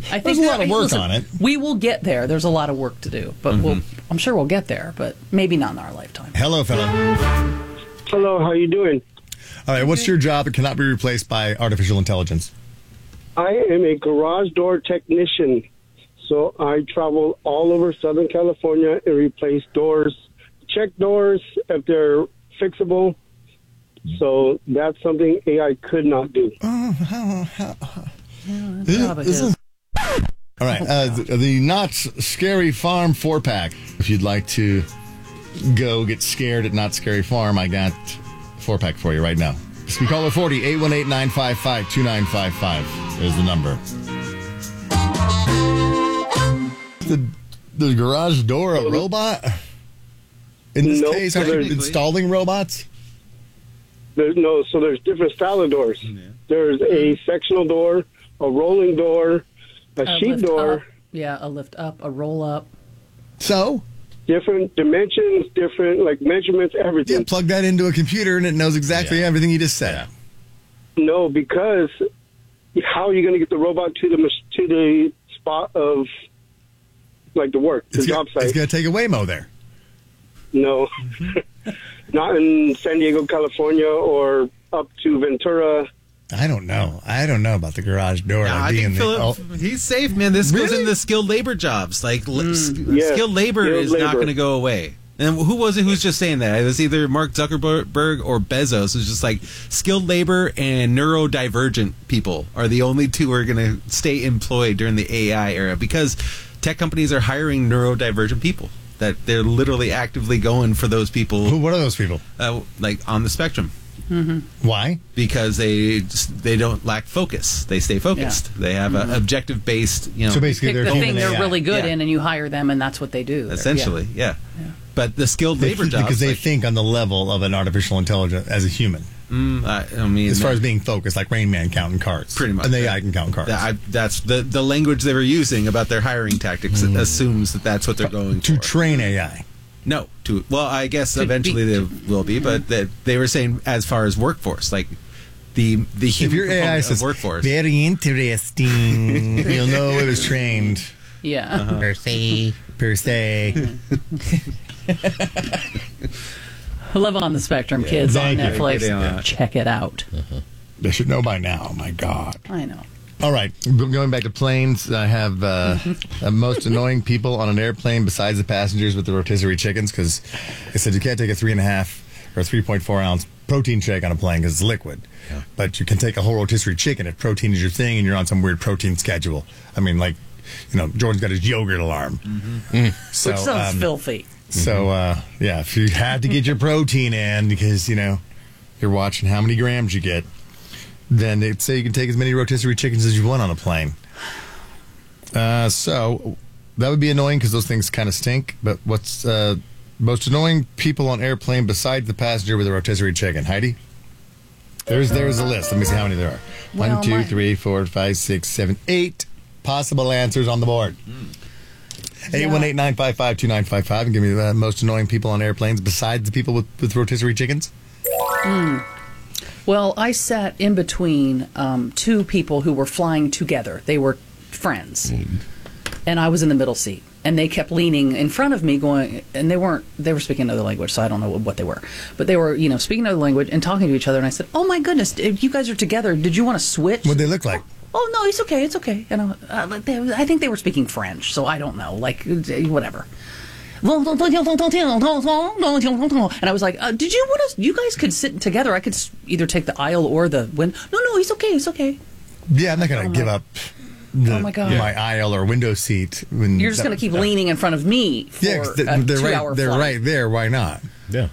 I think there's a lot of work on it. We will get there. There's a lot of work to do, but I'm sure we'll get there, but maybe not in our lifetime. Hello, fella. Hello, how you doing? All right, what's your job that cannot be replaced by artificial intelligence? I am a garage door technician. So I travel all over Southern California and replace doors, check doors if they're fixable. So that's something AI could not do. Yeah, All right, the Knott's Scary Farm 4-pack. If you'd like to go get scared at Knott's Scary Farm, I got 4-pack for you right now. Just be caller 40 818-955-2955 is the number. The garage door a robot? In this case, are you installing robots? There's different style of doors. Yeah. There's a sectional door, a rolling door, a sheet door. Up. Yeah, a lift up, a roll up. So? Different dimensions, different measurements, everything. Yeah, plug that into a computer and it knows exactly everything you just said. No, because how are you going to get the robot to the spot of the work, the job site? It's going to take a Waymo there. No. Not in San Diego, California, or up to Ventura. I don't know about the garage door. I think Philip, he's safe, man. This goes into skilled labor jobs. Skilled labor is not going to go away. And who was it who's just saying that? It was either Mark Zuckerberg or Bezos. It was just skilled labor and neurodivergent people are the only two who are going to stay employed during the AI era because tech companies are hiring neurodivergent people. That they're literally actively going for those people. What are those people? On the spectrum. Mm-hmm. Why? Because they don't lack focus. They stay focused. Yeah. They have an objective-based, So basically, they're the thing they're really good in, and you hire them, and that's what they do. Essentially, yeah. But the skilled labor jobs, because they think on the level of an artificial intelligence as a human. As far as being focused, like Rain Man counting cards. Pretty much. And the AI can count cards. That's the language they were using about their hiring tactics. It assumes that's what they're going to for. Train AI. No. I guess eventually they will be, but they were saying as far as workforce, the human if your AI says, says, workforce. Very interesting, you'll know it was trained. Yeah. Per se. Love on the Spectrum, kids, on Netflix. Check it out. They should know by now. My God. I know. All right. Going back to planes, I have most annoying people on an airplane besides the passengers with the rotisserie chickens because they said you can't take a 3.5 or 3.4 ounce protein shake on a plane because it's liquid. Yeah. But you can take a whole rotisserie chicken if protein is your thing and you're on some weird protein schedule. I mean, Jordan's got his yogurt alarm. So, which sounds filthy. So, if you had to get your protein in because, you're watching how many grams you get, then they'd say you can take as many rotisserie chickens as you want on a plane. So that would be annoying because those things kind of stink. But what's most annoying people on airplane besides the passenger with a rotisserie chicken? Heidi? There's a list. Let me see how many there are. 1, 2, 3, 4, 5, 6, 7, 8 possible answers on the board. 818-955-2955 and give me the most annoying people on airplanes besides the people with rotisserie chickens. Well, I sat in between two people who were flying together. They were friends. And I was in the middle seat. And they kept leaning in front of me and they were speaking another language, so I don't know what they were. But they were, speaking another language and talking to each other. And I said, oh my goodness, if you guys are together, did you want to switch? What'd they look like? Oh, no, it's okay. And I think they were speaking French, so I don't know. Whatever. And I was like, did you want to? You guys could sit together. I could either take the aisle or the window. No, it's okay. Yeah, I'm not going to give up my aisle or window seat. You're just going to keep leaning in front of me for a 2-hour flight. They're right there. Why not? Yeah.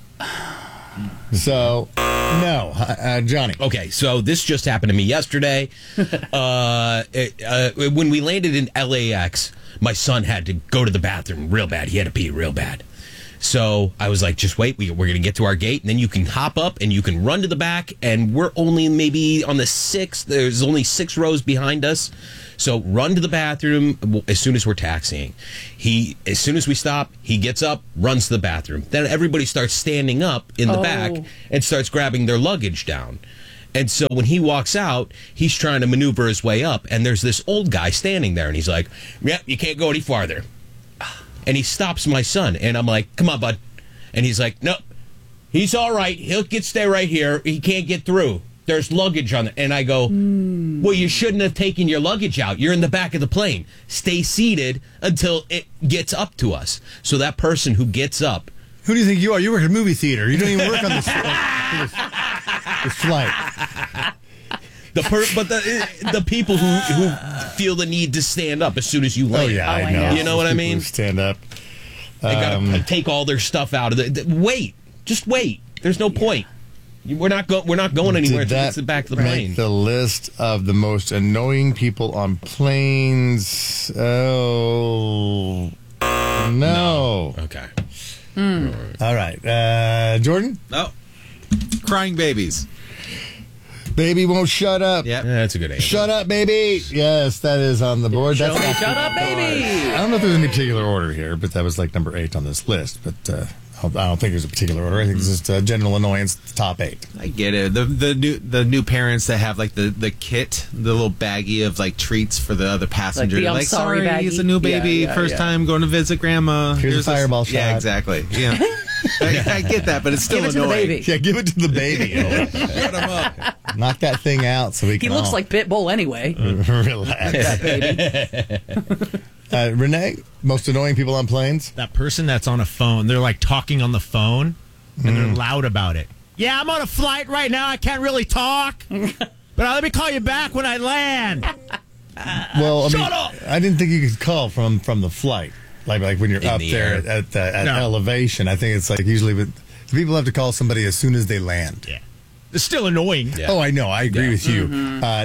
So, no. Johnny. Okay, so this just happened to me yesterday. When we landed in LAX, my son had to go to the bathroom real bad. He had to pee real bad. So I was like, just wait, we're going to get to our gate, and then you can hop up and you can run to the back, and we're only maybe on the 6th. There's only 6 rows behind us. So run to the bathroom as soon as we're taxiing. As soon as we stop, he gets up, runs to the bathroom. Then everybody starts standing up in the back and starts grabbing their luggage down. And so when he walks out, he's trying to maneuver his way up, and there's this old guy standing there, and he's like, "Yep, you can't go any farther." And he stops my son, and I'm like, "Come on, bud." And he's like, "No, he's all right. He'll stay right here. He can't get through. There's luggage on it." And I go, "Well, you shouldn't have taken your luggage out. You're in the back of the plane. Stay seated until it gets up to us." So that person who gets up. Who do you think you are? You work at a movie theater. You don't even work on this flight. But the people who feel the need to stand up as soon as you land. Oh, yeah, I know. You know what I mean? Stand up. They got to take all their stuff out of it. Wait. Just wait. There's no point. We're not going anywhere until it's the back of the plane. Make the list of the most annoying people on planes. Oh, no. Okay. All right. Jordan? No. Crying babies. Baby won't shut up. Yep. Yeah, that's a good answer. Shut up, baby. Yes, that is on the board. Shut up, baby. I don't know if there's any particular order here, but that was like number 8 on this list. But I don't think there's a particular order. I think it's just general annoyance, top 8. I get it. The new parents that have like the kit, the little baggie of like treats for the other passenger. Like the I'm sorry baggie. He's a new baby, first time going to visit grandma. Here's a fireball shot. Yeah, exactly. Yeah. I get that, but it's still give it annoying. To the baby. Yeah, give it to the baby. Shut him up. Knock that thing out so we can. He looks like Pitbull anyway. Relax. That baby. Renee, most annoying people on planes? That person that's on a phone, they're like talking on the phone and they're loud about it. Yeah, I'm on a flight right now. I can't really talk. But let me call you back when I land. Well, Shut up! I didn't think you could call from the flight. Like when you're up the there air. at elevation. I think it's like usually the people have to call somebody as soon as they land. Yeah. It's still annoying. Yeah. Oh, I know. I agree with you.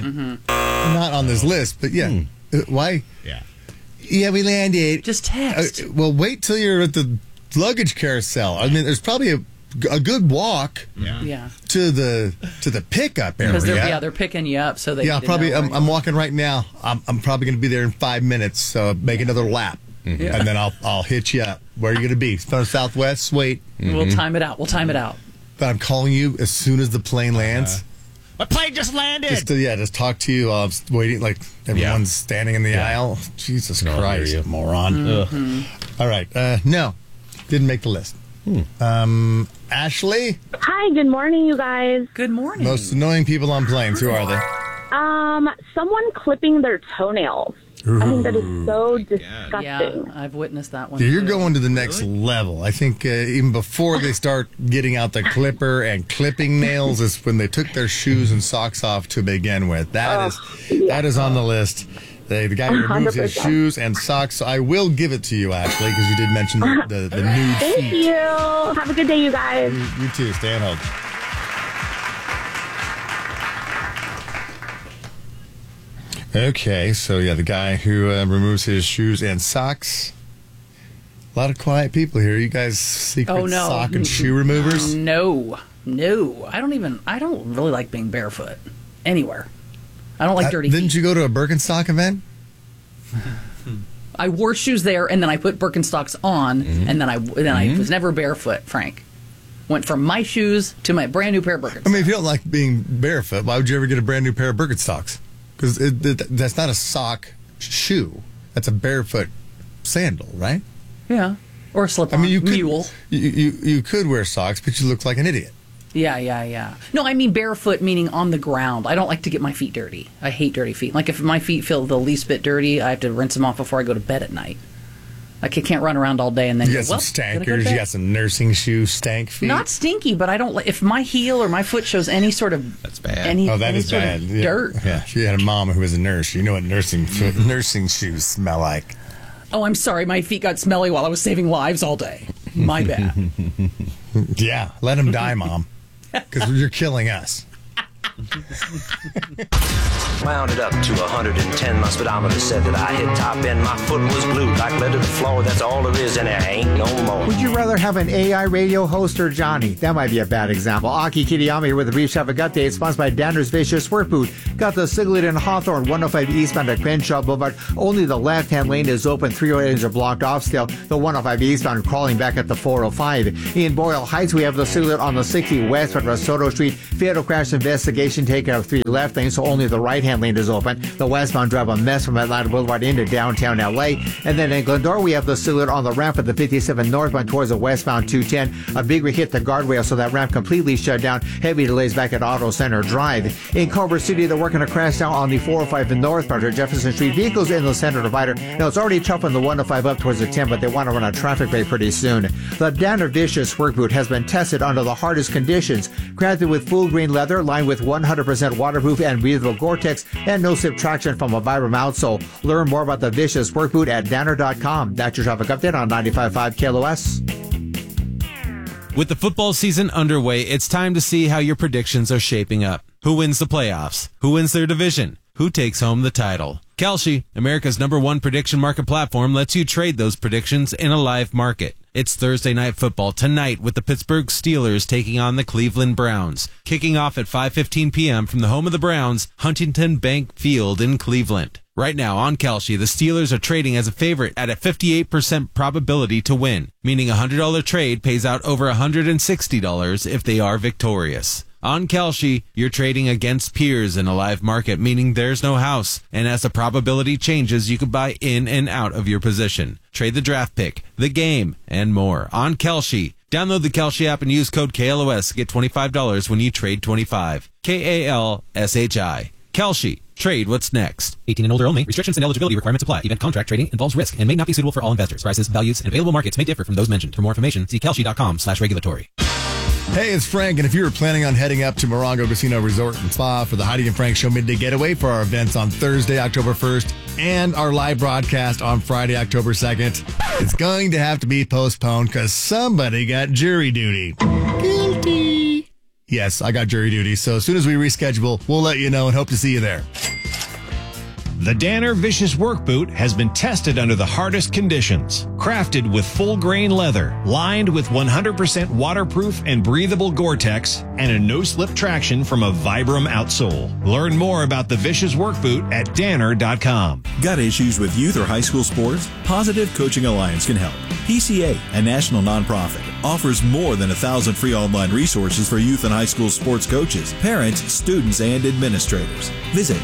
Not on this list, but yeah. Why? Yeah. Yeah, we landed. Just text. Well, wait till you're at the luggage carousel. I mean, there's probably a good walk Yeah. to the pickup area. Because they're picking you up, so they Yeah, need to probably. know where I'm walking right now. I'm probably going to be there in 5 minutes. So make another lap, and then I'll hit you up. Where are you going to be? Southwest. Wait. We'll time it out. But I'm calling you as soon as the plane lands. My plane just landed. Just talk to you. I'm waiting. Like everyone's standing in the aisle. Jesus Christ, you. moron! All right. No, didn't make the list. Ashley, Hi, good morning, you guys. Good morning. most annoying people on planes. Who are they? Someone clipping their toenails. I think that is so disgusting. Yeah, I've witnessed that one. You're too. going to the next level. I think even before they start getting out the clipper and clipping nails is when they took their shoes and socks off to begin with. That is on the list. The guy who removes his 100%. shoes and socks. So I will give it to you, Ashley, because you did mention the nude Thank feet. you. Have a good day, you guys. You too. Stay on hold. Okay, so yeah, the guy who removes his shoes and socks. A lot of quiet people here. You guys secret sock and shoe removers? No. I don't really like being barefoot anywhere. I don't like dirty Didn't feet. you go to a Birkenstock event? I wore shoes there, and then I put Birkenstocks on, and then I was never barefoot, Frank. Went from my shoes to my brand new pair of Birkenstocks. I mean, if you don't like being barefoot, why would you ever get a brand new pair of Birkenstocks? Because that's not a sock shoe. That's a barefoot sandal, right? Yeah. Or a slip-on. I mean, you could, mule. you could wear socks, but you look like an idiot. Yeah. No, I mean barefoot, meaning on the ground. I don't like to get my feet dirty. I hate dirty feet. Like, if my feet feel the least bit dirty, I have to rinse them off before I go to bed at night. Like, I can't run around all day and then You go, got some gotta go to stankers. bed. You got some nursing shoe stank feet. Not stinky, but I don't like if my heel or my foot shows any sort of That's bad. any that any is sort bad. of Yeah. dirt. Yeah, if you had a mom who was a nurse, you know what nursing shoes smell like. Oh, I'm sorry, my feet got smelly while I was saving lives all day. My bad. Yeah, let them die, Mom, because you're killing us. Wound it up to 110. My speedometer said that I hit top end. My foot was glued like lead to the floor. That's all there is, and there ain't no more. Would you rather have an AI radio host or Johnny? That might be a bad example. Aki Kitayama here with a brief traffic update sponsored by Danner's Vicious Work Boot. Got the Siglet and Hawthorne 105 eastbound at Crenshaw Boulevard. Only the left-hand lane is open. 308 lanes are blocked off still. The 105 eastbound crawling back at the 405. In Boyle Heights, we have the Siglet on the 60 west at Rasoto Street. Fatal crash investigation station taking up 3 left lanes, so only the right-hand lane is open. The westbound drive a mess from Atlanta Boulevard into downtown LA. And then in Glendora, we have the Silhouette on the ramp at the 57 northbound towards the westbound 210. A big hit the guardrail, so that ramp completely shut down. Heavy delays back at Auto Center Drive. In Culver City, they're working a crash down on the 405 northbound at Jefferson Street. Vehicles in the center divider. Now, it's already tough on the 105 up towards the 10, but they want to run a traffic brake pretty soon. The Danner Vicious work boot has been tested under the hardest conditions. Crafted with full grain leather, lined with 100% waterproof and breathable Gore-Tex, and no-slip traction from a Vibram outsole. Learn more about the Vicious work boot at Danner.com. That's your traffic update on 95.5 KLOS. With the football season underway, it's time to see how your predictions are shaping up. Who wins the playoffs? Who wins their division? Who takes home the title? Kalshi, America's #1 prediction market platform, lets you trade those predictions in a live market. It's Thursday Night Football tonight with the Pittsburgh Steelers taking on the Cleveland Browns. Kicking off at 5:15 p.m. from the home of the Browns, Huntington Bank Field in Cleveland. Right now on Kalshi, the Steelers are trading as a favorite at a 58% probability to win, meaning a $100 trade pays out over $160 if they are victorious. On Kalshi, you're trading against peers in a live market, meaning there's no house. And as the probability changes, you can buy in and out of your position. Trade the draft pick, the game, and more on Kalshi. Download the Kalshi app and use code KLOS to get $25 when you trade 25. KALSHI. Kalshi. Trade what's next. 18 and older only. Restrictions and eligibility requirements apply. Event contract trading involves risk and may not be suitable for all investors. Prices, values, and available markets may differ from those mentioned. For more information, see Kalshi.com/regulatory. Hey, it's Frank, and if you were planning on heading up to Morongo Casino Resort and Spa for the Heidi and Frank Show Midday Getaway for our events on Thursday, October 1st, and our live broadcast on Friday, October 2nd, it's going to have to be postponed because somebody got jury duty. Guilty. Yes, I got jury duty, so as soon as we reschedule, we'll let you know and hope to see you there. The Danner Vicious Work Boot has been tested under the hardest conditions. Crafted with full-grain leather, lined with 100% waterproof and breathable Gore-Tex, and a no-slip traction from a Vibram outsole. Learn more about the Vicious Work Boot at Danner.com. Got issues with youth or high school sports? Positive Coaching Alliance can help. PCA, a national nonprofit, offers more than 1,000 free online resources for youth and high school sports coaches, parents, students, and administrators. Visit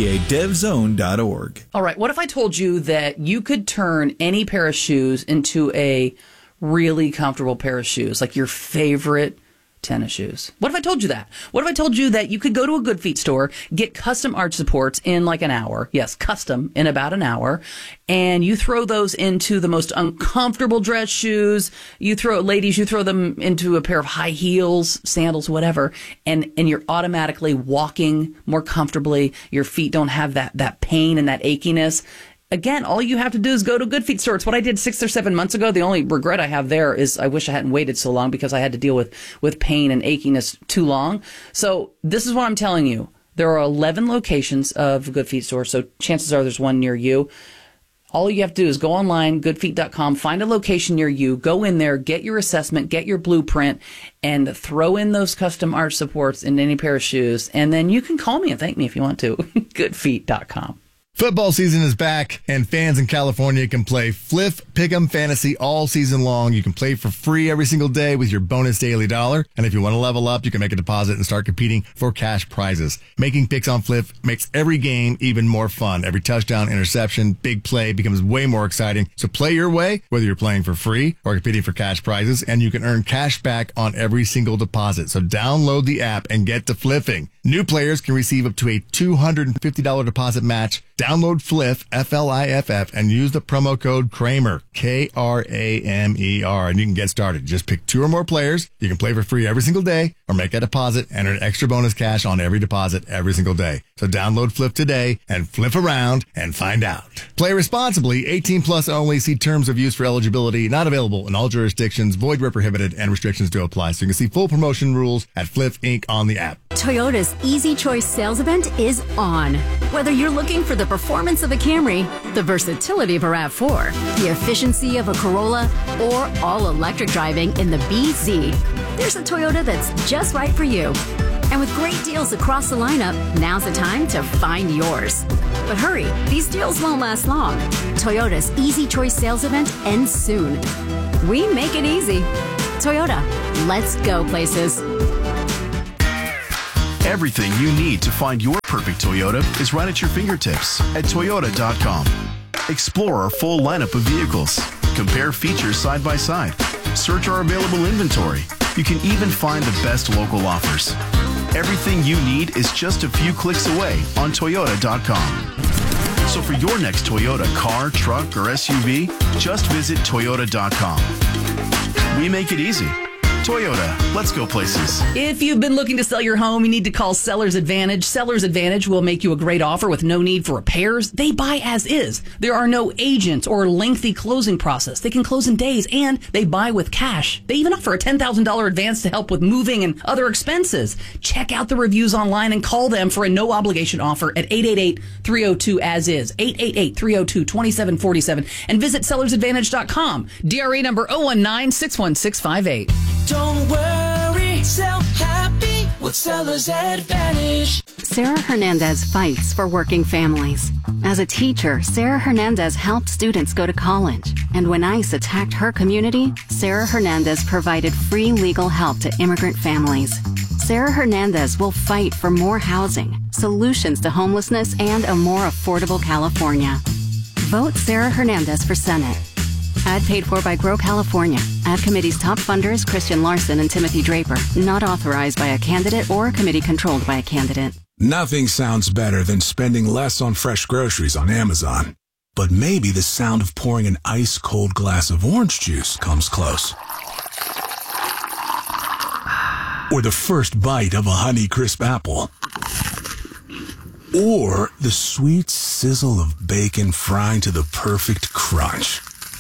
PCADevZone.org. All right, what if I told you that you could turn any pair of shoes into a really comfortable pair of shoes, like your favorite tennis shoes? What if I told you that? What if I told you that you could go to a Good Feet store, get custom arch supports in like an hour? Yes, custom in about an hour. And you throw those into the most uncomfortable dress shoes. Ladies, you throw them into a pair of high heels, sandals, whatever. And you're automatically walking more comfortably. Your feet don't have that pain and that achiness. Again, all you have to do is go to Good Feet store. It's what I did 6 or 7 months ago. The only regret I have there is I wish I hadn't waited so long because I had to deal with pain and achiness too long. So this is what I'm telling you. There are 11 locations of Good Feet store, so chances are there's one near you. All you have to do is go online, goodfeet.com, find a location near you, go in there, get your assessment, get your blueprint, and throw in those custom arch supports in any pair of shoes. And then you can call me and thank me if you want to. goodfeet.com. Football season is back, and fans in California can play Fliff Pick'em Fantasy all season long. You can play for free every single day with your bonus daily dollar. And if you want to level up, you can make a deposit and start competing for cash prizes. Making picks on Fliff makes every game even more fun. Every touchdown, interception, big play becomes way more exciting. So play your way, whether you're playing for free or competing for cash prizes, and you can earn cash back on every single deposit. So download the app and get to fliffing. New players can receive up to a $250 deposit match. Download Fliff, F-L-I-F-F, and use the promo code Kramer, K-R-A-M-E-R, and you can get started. Just pick 2 or more players. You can play for free every single day, or make a deposit and earn extra bonus cash on every deposit every single day. So download Fliff today and flip around and find out. Play responsibly, 18 plus only. See terms of use for eligibility. Not available in all jurisdictions. Void where prohibited, and restrictions do apply. So you can see full promotion rules at Fliff Inc. on the app. Toyota's Easy Choice sales event is on. Whether you're looking for the performance of a Camry, the versatility of a RAV4, the efficiency of a Corolla, or all-electric driving in the BZ, there's a Toyota that's just right for you. And with great deals across the lineup, now's the time to find yours. But hurry, these deals won't last long. Toyota's Easy Choice sales event ends soon. We make it easy. Toyota, let's go places. Everything you need to find your perfect Toyota is right at your fingertips at Toyota.com. Explore our full lineup of vehicles. Compare features side by side. Search our available inventory. You can even find the best local offers. Everything you need is just a few clicks away on Toyota.com. So for your next Toyota car, truck, or SUV, just visit Toyota.com. We make it easy. Toyota, let's go places. If you've been looking to sell your home, you need to call Seller's Advantage. Seller's Advantage will make you a great offer with no need for repairs. They buy as is. There are no agents or lengthy closing process. They can close in days, and they buy with cash. They even offer a $10,000 advance to help with moving and other expenses. Check out the reviews online and call them for a no-obligation offer at 888-302-AS-IS, 888-302-2747, and visit sellersadvantage.com. DRE number 019-61658. Don't worry, sell happy with Seller's Advantage. Sarah Hernandez fights for working families. As a teacher, Sarah Hernandez helped students go to college. And when ICE attacked her community, Sarah Hernandez provided free legal help to immigrant families. Sarah Hernandez will fight for more housing, solutions to homelessness, and a more affordable California. Vote Sarah Hernandez for Senate. Ad paid for by Grow California. Ad committee's top funders Christian Larson and Timothy Draper. Not authorized by a candidate or a committee controlled by a candidate. Nothing sounds better than spending less on fresh groceries on Amazon. But maybe the sound of pouring an ice-cold glass of orange juice comes close. Or the first bite of a Honeycrisp apple. Or the sweet sizzle of bacon frying to the perfect crunch.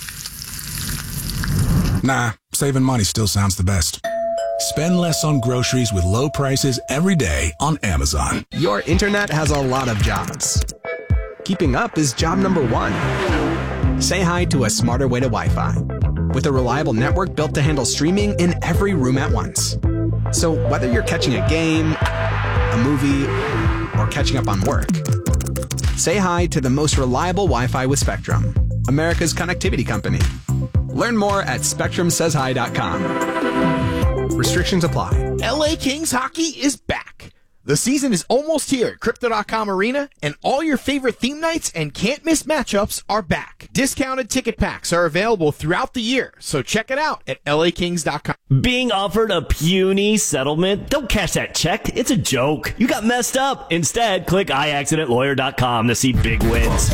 Nah, saving money still sounds the best. Spend less on groceries with low prices every day on Amazon. Your internet has a lot of jobs. Keeping up is job number one. Say hi to a smarter way to Wi-Fi. With a reliable network built to handle streaming in every room at once. So whether you're catching a game, a movie, or catching up on work, say hi to the most reliable Wi-Fi with Spectrum, America's connectivity company. Learn more at SpectrumSaysHi.com. Restrictions apply. LA Kings hockey is back. The season is almost here at Crypto.com Arena, and all your favorite theme nights and can't-miss matchups are back. Discounted ticket packs are available throughout the year, so check it out at LAKings.com. Being offered a puny settlement? Don't cash that check. It's a joke. You got messed up. Instead, click iaccidentlawyer.com to see big wins.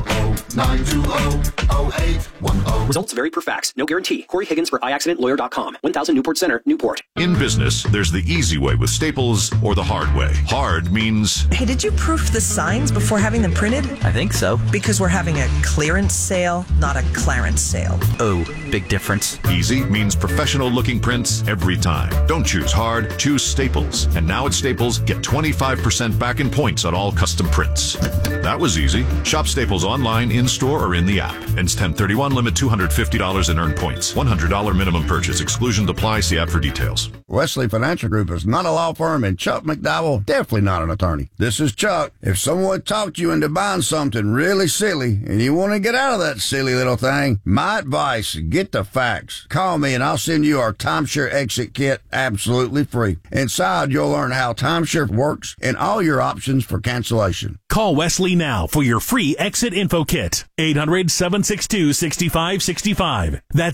800-920-0810. Results vary per fax. No guarantee. Corey Higgins for iaccidentlawyer.com. 1000 Newport Center, Newport. In business, there's the easy way with Staples or the hard way. Hard means... Hey, did you proof the signs before having them printed? I think so. Because we're having a clearance sale, not a clarence sale. Oh, big difference. Easy means professional-looking prints every time. Don't choose hard, choose Staples. And now at Staples, get 25% back in points on all custom prints. That was easy. Shop Staples online, in-store, or in the app. Ends 10/31, limit $250 in earned points. $100 minimum purchase. Exclusions apply. See app for details. Wesley Financial Group is not a law firm, and Chuck McDowell, definitely not an attorney. This is Chuck. If someone talked you into buying something really silly and you want to get out of that silly little thing, my advice, get the facts. Call me and I'll send you our timeshare exit kit absolutely free. Inside, you'll learn how timeshare works and all your options for cancellation. Call Wesley now for your free exit info kit. 800-762-6565. That's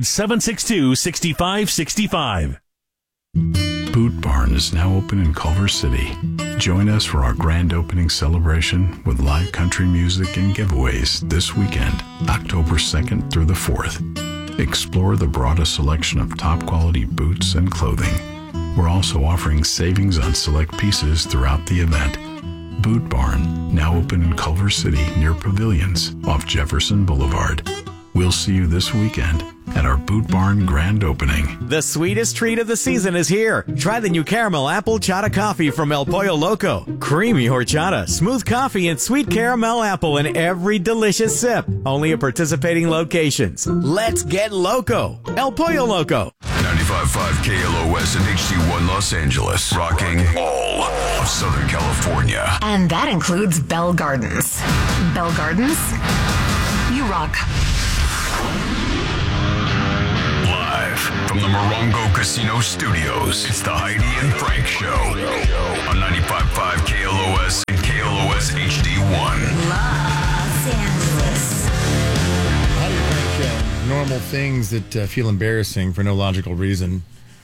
800-762-6565. Boot Barn is now open in Culver City. Join us for our grand opening celebration with live country music and giveaways this weekend, October 2nd through the 4th. Explore the broadest selection of top quality boots and clothing. We're also offering savings on select pieces throughout the event. Boot Barn, now open in Culver City near Pavilions off Jefferson Boulevard. We'll see you this weekend at our Boot Barn grand opening. The sweetest treat of the season is here. Try the new caramel apple chata coffee from El Pollo Loco. Creamy horchata, smooth coffee, and sweet caramel apple in every delicious sip. Only at participating locations. Let's get loco. El Pollo Loco. 95.5 KLOS and HD1 Los Angeles. Rocking all of Southern California. And that includes Bell Gardens. Bell Gardens, you rock. Live from the Morongo Casino Studios, it's the Heidi and Frank Show on 95.5 KLOS and KLOS HD1. Los Angeles. Heidi and Frank Show. Normal things that feel embarrassing for no logical reason.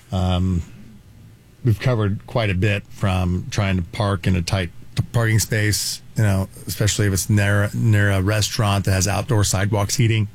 We've covered quite a bit, from trying to park in a tight parking space, especially if it's near a restaurant that has outdoor sidewalk seating.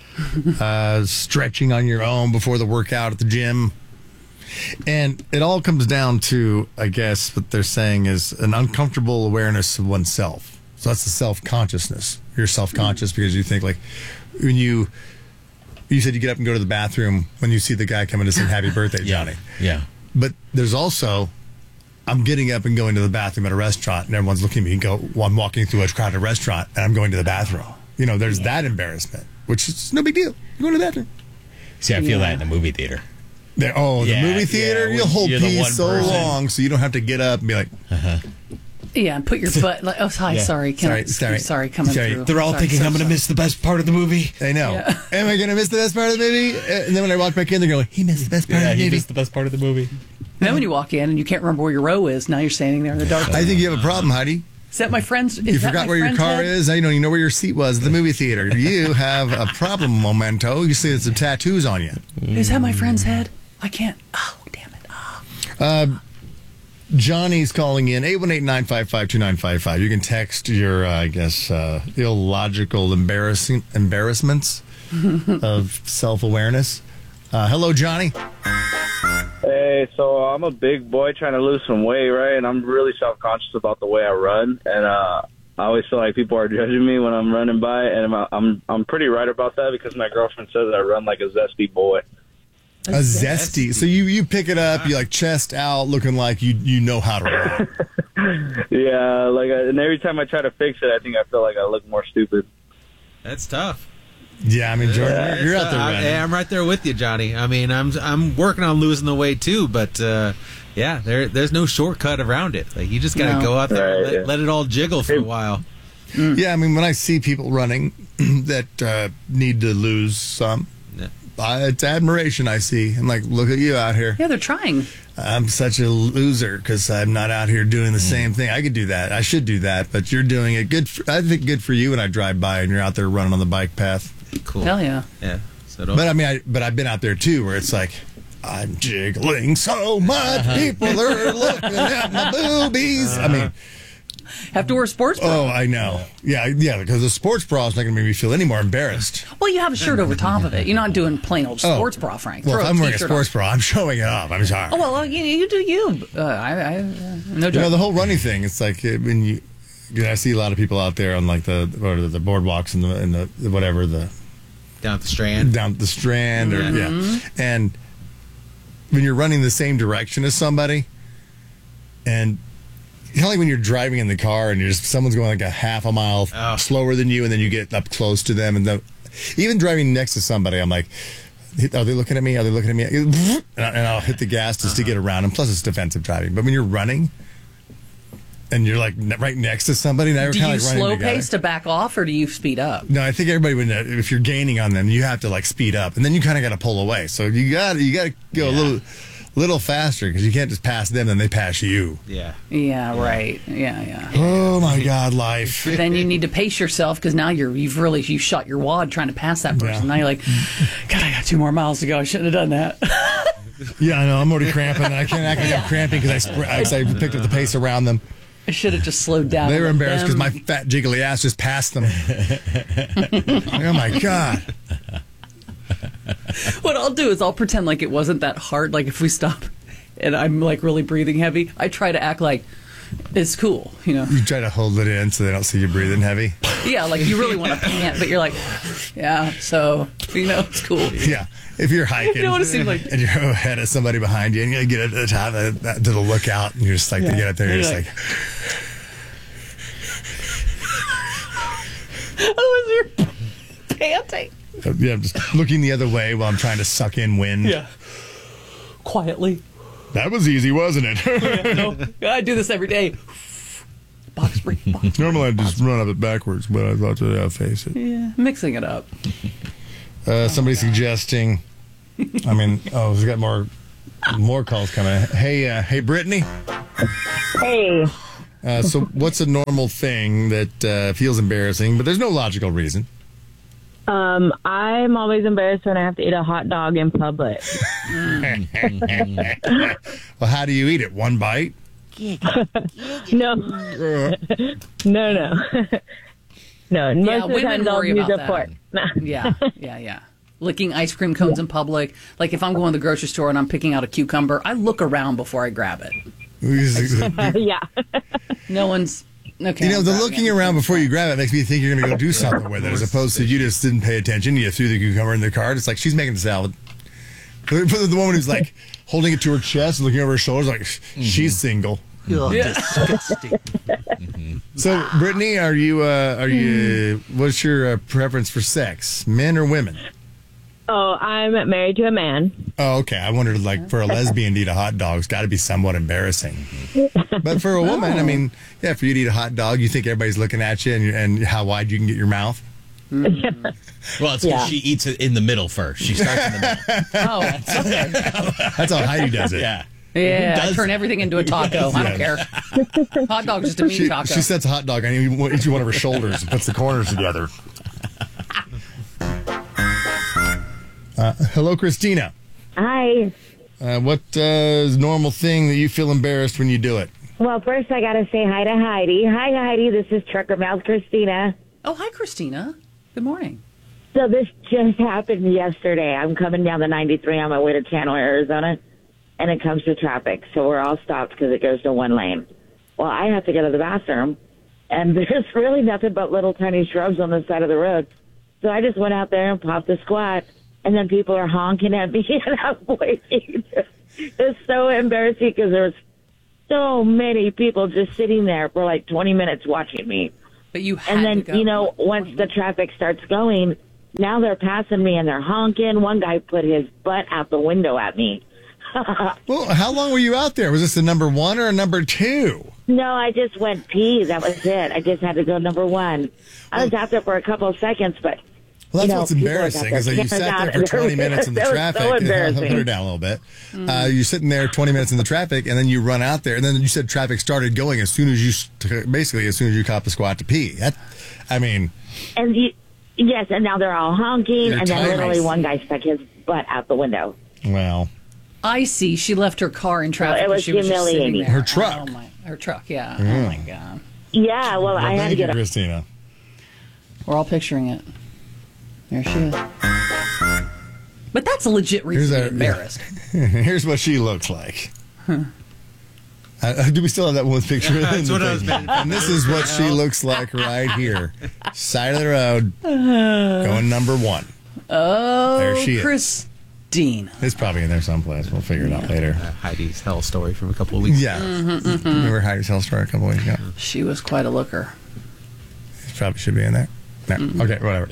Stretching on your own before the workout at the gym. And it all comes down to, I guess, what they're saying is an uncomfortable awareness of oneself. So that's the self-consciousness. You're self-conscious because you think, like, when you said you get up and go to the bathroom when you see the guy coming to sing happy birthday, Johnny. Yeah. But there's also, I'm getting up and going to the bathroom at a restaurant and everyone's looking at me and go, well, I'm walking through a crowded restaurant and I'm going to the bathroom. There's that embarrassment, which is no big deal. You're going to the bathroom. See, I feel that in the movie theater. The movie theater, you'll hold peace so long so you don't have to get up and be like, Yeah, and put your butt like, sorry, coming through. They're all thinking I'm going to miss the best part of the movie. I know. Yeah. Am I going to miss the best part of the movie? And then when I walk back in, they're going, he missed the best part of the movie. He missed the best part of the movie. Then when you walk in and you can't remember where your row is, now you're standing there in the dark. I think you have a problem, Heidi. Is that my friend's? You forgot where your car is. Now you know where your seat was at the movie theater. You have a problem, Memento. You see some tattoos on you. Is that my friend's head? I can't. Oh, damn it. Johnny's calling in, 818-955-2955. You can text your, illogical embarrassments of self-awareness. Hello, Johnny. Hey, so I'm a big boy trying to lose some weight, right? And I'm really self-conscious about the way I run. And I always feel like people are judging me when I'm running by. And I'm pretty right about that because my girlfriend says I run like a zesty boy. A zesty. So you pick it up, you like chest out, looking like you know how to run. Yeah, and every time I try to fix it, I think I feel like I look more stupid. That's tough. Yeah, I mean, Jordan, you're out there running. Yeah, I'm right there with you, Johnny. I mean, I'm working on losing the weight too, but there's no shortcut around it. Like, you just got to go out there and let it all jiggle for a while. Yeah, I mean, when I see people running that need to lose some, it's admiration I see. I'm like, look at you out here. Yeah, they're trying. I'm such a loser because I'm not out here doing the same thing. I could do that. I should do that, but you're doing it. I think good for you when I drive by and you're out there running on the bike path. Cool. Hell yeah. Yeah. But I mean, I've been out there too, where it's like, I'm jiggling so much. People are looking at my boobies. I mean, have to wear a sports bra. Oh, I know. Yeah, because the sports bra is not going to make me feel any more embarrassed. Well, you have a shirt over top of it. You're not doing plain old sports bra, Frank. Well, if I'm wearing a sports bra, I'm showing it up. I'm sorry. Oh, well, you do you. No joke. The whole running thing, it's like when I see a lot of people out there on like the boardwalks and the whatever, down at the Strand. And when you're running the same direction as somebody, and kind of like when you're driving in the car and someone's going like a half a mile slower than you, and then you get up close to them, and even driving next to somebody, I'm like, are they looking at me? Are they looking at me? And I'll hit the gas just to get around them. Plus, it's defensive driving. But when you're running and you're like right next to somebody, now you're kind of like running together. Do you slow pace to back off, or do you speed up? No, I think everybody would know, if you're gaining on them, you have to like speed up, and then you kind of got to pull away. So you got to go a little faster because you can't just pass them and they pass you. Yeah, right. Yeah. Oh my God, life. Then you need to pace yourself because now you've shot your wad trying to pass that person. Now you're like, God, I got 2 more miles to go. I shouldn't have done that. Yeah, I know. I'm already cramping. And I can't act like I'm cramping because I picked up the pace around them. I should have just slowed down. They were embarrassed because my fat jiggly ass just passed them. Oh my God. What I'll do is I'll pretend like it wasn't that hard. Like if we stop and I'm like really breathing heavy, I try to act like it's cool, You try to hold it in so they don't see you breathing heavy. Yeah, like you really want to pant, but you're like, yeah, so, it's cool. Yeah, if you're hiking you know what it seems like? and you're ahead of somebody behind you and you get at the top to the lookout and you're just like, they get up there, you're just like... Oh, is your panting? Yeah, I'm just looking the other way while I'm trying to suck in wind. Yeah. Quietly. That was easy, wasn't it? I do this every day. Box breathe. Normally I just run up it backwards, but I thought today I'd face it. Yeah, mixing it up. Somebody suggesting I mean, we've got more calls coming. Hey, Brittany. Hey. So what's a normal thing that feels embarrassing, but there's no logical reason? I'm always embarrassed when I have to eat a hot dog in public. Well, how do you eat it? One bite? No. No. No, most of the time I'll use a fork. Yeah. Licking ice cream cones in public. Like if I'm going to the grocery store and I'm picking out a cucumber, I look around before I grab it. Yeah. No one's... Okay, the looking around before you grab it makes me think you're going to go do something with it, as opposed to you just didn't pay attention. You threw the cucumber in the cart. It's like she's making the salad. The woman who's like holding it to her chest and looking over her shoulders, like she's single. Disgusting. So, Brittany, are you? What's your preference for sex, men or women? Oh, I'm married to a man. Oh, okay. I wondered, like, for a lesbian to eat a hot dog, it's got to be somewhat embarrassing. But for a woman, I mean, yeah, for you to eat a hot dog, you think everybody's looking at you and how wide you can get your mouth? Well, it's because she eats it in the middle first. She starts in the middle. Oh, that's okay. That's how Heidi does it. Yeah. Yeah, I turn everything into a taco. I don't care. Hot dog's just a meat taco. She sets a hot dog on each one of her shoulders and puts the corners together. Hello, Christina. Hi. What is a normal thing that you feel embarrassed when you do it? Well, first I got to say hi to Heidi. Hi, Heidi. This is Trucker Mouth Christina. Oh, hi, Christina. Good morning. So this just happened yesterday. I'm coming down the 93 on my way to Chandler, Arizona, and it comes to traffic. So we're all stopped because it goes to one lane. Well, I have to go to the bathroom, and there's really nothing but little tiny shrubs on the side of the road. So I just went out there and popped a squat. And then people are honking at me, and I'm waiting. It's so embarrassing because there's so many people just sitting there for like 20 minutes watching me. But you had And then, to go. once the traffic starts going, now they're passing me and they're honking. One guy put his butt out the window at me. Well, how long were you out there? Was this a number one or a number two? No, I just went pee. That was it. I just had to go number one. I was out there for a couple of seconds, but... Well, that's what's embarrassing, is that you sat there for 20 minutes in the traffic. So embarrassing. Put her down a little bit. You're sitting there 20 minutes in the traffic, and then you run out there, and then you said traffic started going as soon as you cop a squat to pee. And yes, and now they're all honking, and then literally one guy stuck his butt out the window. Well, I see. She left her car in traffic. It was she was humiliating. Just her truck. Her truck, yeah. Mm. Oh, my God. Yeah, well, I had to get Christina. We're all picturing it. There she is. But that's a legit reason to be embarrassed. Here's what she looks like. Do we still have that one picture? That's what I was thinking. And this is what she looks like right here. Side of the road, going number one. Oh, there she is. Christine. It's probably in there someplace. We'll figure it out later. Heidi's hell story from a couple of weeks ago. Mm-hmm. Remember Heidi's hell story a couple of weeks ago? She was quite a looker. It probably should be in there. No. Okay, whatever.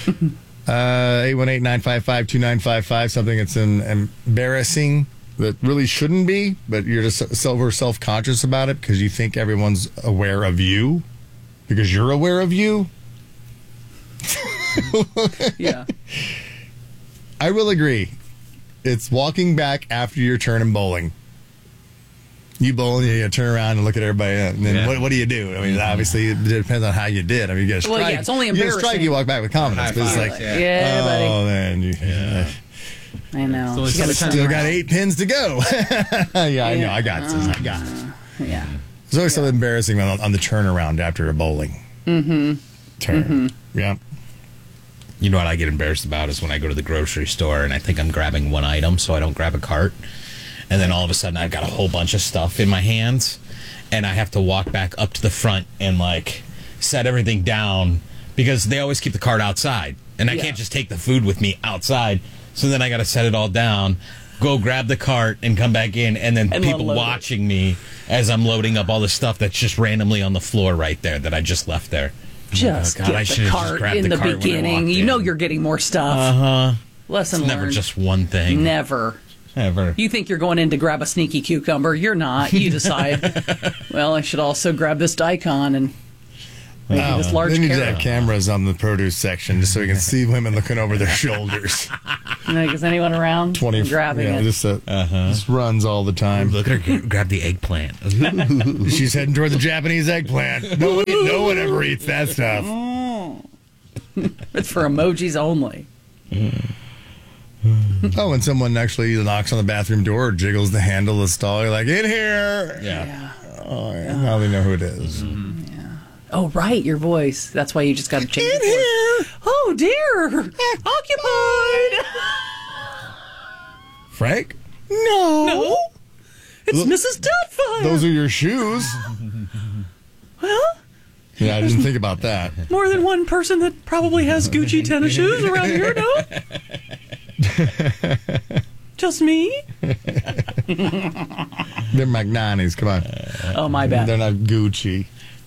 818-955-2955. Something that's embarrassing that really shouldn't be, but you're just self-conscious about it because you think everyone's aware of you because you're aware of you. Yeah. I will agree. It's walking back after your turn in bowling. You bowl and you turn around and look at everybody, and then what do you do? I mean, obviously, it depends on how you did. I mean, you get a strike. Well, yeah, it's only embarrassing. You get a strike, you walk back with confidence. But it's like, yeah, buddy. Oh, man. I know. Still got 8 pins to go. Yeah, I know. I got this. I got it. Yeah. There's always something embarrassing on the turnaround after a bowling turn. Yeah. You know what I get embarrassed about is when I go to the grocery store and I think I'm grabbing one item, so I don't grab a cart. And then all of a sudden I've got a whole bunch of stuff in my hands, and I have to walk back up to the front and, like, set everything down because they always keep the cart outside. And I can't just take the food with me outside. So then I got to set it all down, go grab the cart, and come back in. And then people watching me as I'm loading up all the stuff that's just randomly on the floor right there that I just left there. Just get the cart in the beginning. You know you're getting more stuff. Uh-huh. Lesson learned. Never just one thing. Never. Ever. You think you're going in to grab a sneaky cucumber. You're not. You decide, well, I should also grab this daikon and maybe this large carrot. They need to carrot. have cameras on the produce section just so we can see women looking over their shoulders. Like, is anyone around? 20, grabbing it. Just runs all the time. Look at her grab the eggplant. She's heading toward the Japanese eggplant. No one ever eats that stuff. It's for emojis only. Oh, and someone actually knocks on the bathroom door or jiggles the handle of the stall. You're like, in here. Yeah. Oh, yeah. Now they know who it is. Yeah. Oh, right, your voice. That's why you just got to change it. Here. Oh, dear. Occupied. Frank? No. It's Mrs. Doubtfire. Those are your shoes. Well, yeah, I didn't think about that. More than one person that probably has Gucci tennis shoes around here, no? Just me? They're Magnanis, come on. Oh, my bad. They're not Gucci.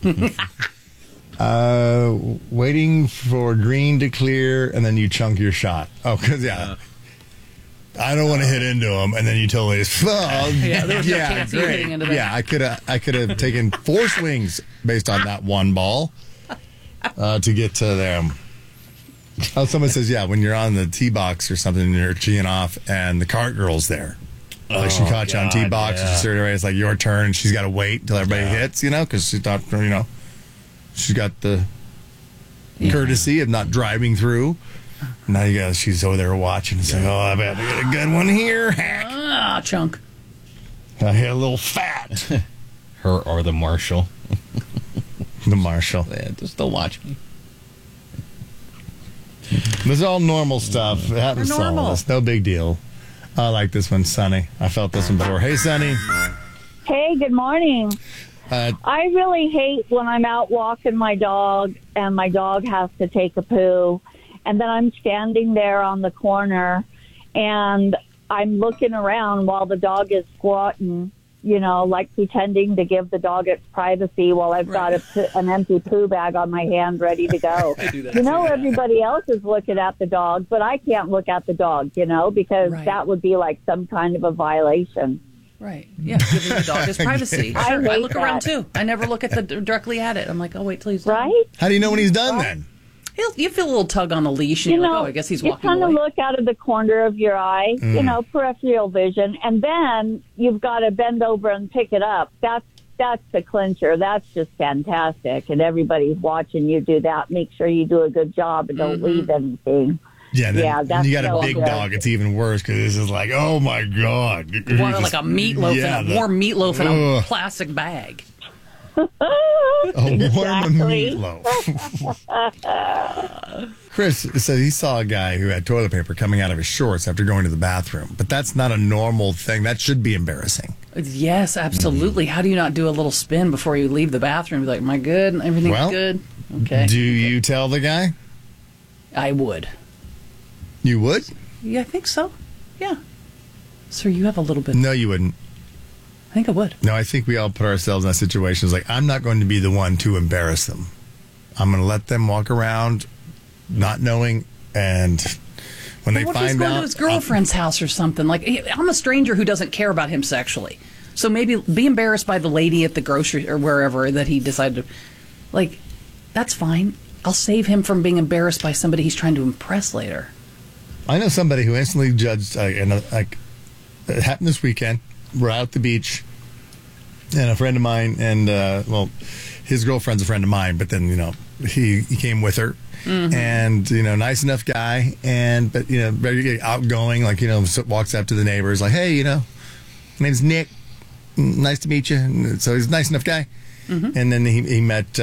Waiting for green to clear, and then you chunk your shot. Oh, because, I don't want to hit into them, and then you totally just, there was no chance of you hitting into them. Yeah, I could have taken 4 swings based on that one ball to get to them. Oh, someone says, when you're on the tee box or something and you're teeing off and the cart girl's there. Like she caught you on tee box and she's it's like your turn and she's got to wait until everybody hits, because she's not, she's got the courtesy of not driving through. Now she's over there watching and saying, I bet we get a good one here. Heck. Chunk. I hit a little fat. Her or the marshal. The marshal. Yeah, just don't watch me. This is all normal stuff. It happens to all of us. No big deal. I like this one, Sonny. I felt this one before. Hey, Sonny. Hey, good morning. I really hate when I'm out walking my dog and my dog has to take a poo. And then I'm standing there on the corner and I'm looking around while the dog is squatting, like pretending to give the dog its privacy while I've got an empty poo bag on my hand ready to go. Everybody else is looking at the dog, but I can't look at the dog, because that would be like some kind of a violation. Right. Yeah, giving the dog his privacy. I look around, too. I never look directly at it. I'm like, oh, wait till he's done. Right? How do you know when he's done, then? You feel a little tug on the leash, and you're like, I guess he's walking away. You kind of look out of the corner of your eye, peripheral vision, and then you've got to bend over and pick it up. That's the clincher. That's just fantastic, and everybody's watching you do that. Make sure you do a good job and don't leave anything. Yeah, that's you got a so big good. dog. It's even worse because this is like, oh my God. Like a meatloaf and a warm meatloaf in a plastic bag. A warm meatloaf. Chris said he saw a guy who had toilet paper coming out of his shorts after going to the bathroom. But that's not a normal thing. That should be embarrassing. Yes, absolutely. How do you not do a little spin before you leave the bathroom? Be like, am I good? Everything's good? Okay. Do you tell the guy? I would. You would? Yeah, I think so. Yeah. Sir, you have a little bit. No, you wouldn't. I think I would. No, I think we all put ourselves in that situation. It's like, I'm not going to be the one to embarrass them. I'm going to let them walk around not knowing, and when they what find if he's going out... to his girlfriend's house or something? Like, I'm a stranger who doesn't care about him sexually. So maybe be embarrassed by the lady at the grocery or wherever that he decided to... Like, that's fine. I'll save him from being embarrassed by somebody he's trying to impress later. I know somebody who instantly judged, it happened this weekend. We're out at the beach, and a friend of mine, and, his girlfriend's a friend of mine, but then, he came with her, and, nice enough guy, but very outgoing, walks up to the neighbors, like, hey, my name's Nick, nice to meet you. And so he's a nice enough guy. And then he met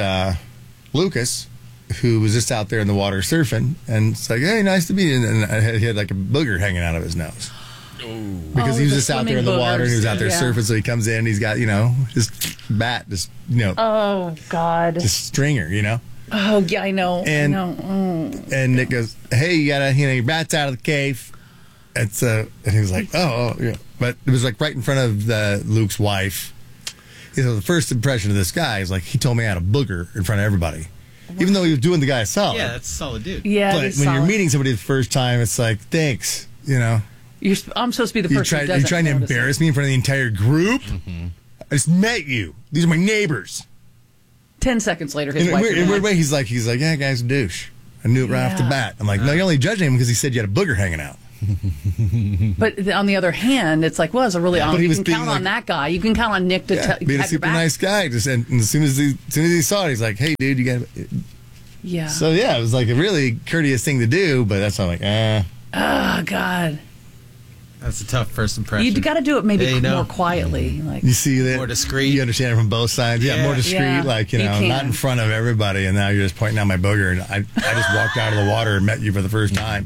Lucas, who was just out there in the water surfing, and it's like, hey, nice to meet you. And he had like a booger hanging out of his nose. Because he was just out there in the water, and he was out there surfing, so he comes in, he's got, his bat, oh, God. Just stringer, Oh, yeah, I know. And, and Nick goes, hey, you gotta, your bat's out of the cave. And he was like, oh, yeah. But it was like right in front of Luke's wife. The first impression of this guy is like, he told me I had a booger in front of everybody. Even though he was doing the guy a solid. Yeah, that's a solid dude. Yeah, but when you're meeting somebody the first time, it's like, thanks, I'm supposed to be the person who doesn't You're trying to embarrass me in front of the entire group? I just met you. These are my neighbors. 10 seconds later, his wife... In a weird way, he's like, yeah, guy's a douche. I knew it right off the bat. I'm like, no, you only judged him because he said you had a booger hanging out. But on the other hand, it's like, well, it's a really But he you was can being count like- on that guy. You can count on Nick to being a have your super back. nice guy. Just and as soon as he saw it, he's like, "Hey, dude, you got." Yeah. So yeah, it was like a really courteous thing to do, but that's not like, Oh God. That's a tough first impression. You got to do it maybe Yeah, you know. more quietly. Like You see that More discreet. You understand it from both sides. Yeah, Yeah. more discreet. Yeah, like you not can. in front of everybody. And now you're just pointing out my booger, and I just walked out of the water and met you for the first time.